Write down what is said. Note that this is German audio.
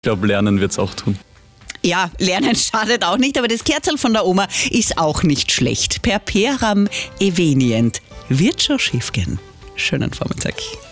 Ich glaube, lernen wird es auch tun. Ja, lernen schadet auch nicht, aber das Kerzerl von der Oma ist auch nicht schlecht. Perperam evenient. Wird schon schief gehen. Schönen Vormittag.